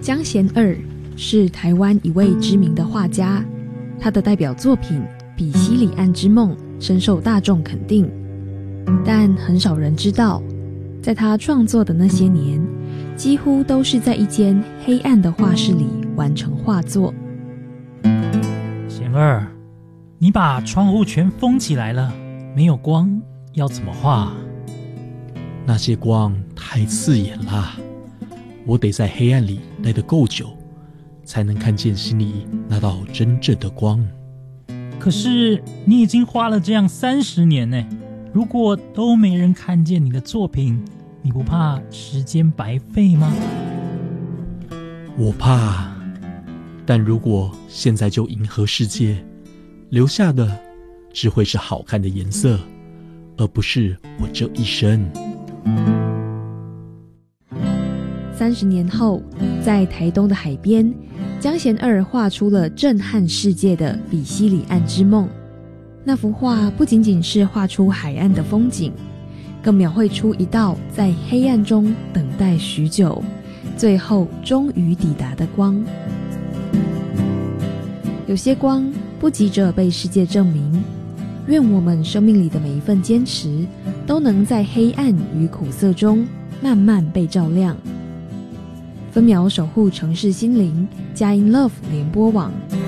江贤二是台湾一位知名的画家，他的代表作品《比西里岸之梦》深受大众肯定，但很少人知道，在他创作的那些年，几乎都是在一间黑暗的画室里完成画作。 贤二，你把窗户全封起来了，没有光，要怎么画？ 那些光太刺眼啦，我得在黑暗里待得够久，才能看见心里那道真正的光。 可是你已经花了这样30年呢，如果都没人看见你的作品，你不怕时间白费吗？ 我怕，但如果现在就迎合世界，留下的只会是好看的颜色，而不是我这一生。 30年后，在台东的海边，江贤二画出了震撼世界的《比西里岸之梦》。那幅画不仅仅是画出海岸的风景，更描绘出一道在黑暗中等待许久，最后终于抵达的光。有些光不急着被世界证明，愿我们生命里的每一份坚持，都能在黑暗与苦涩中慢慢被照亮。分秒守护城市心灵，佳音 Love 联播网。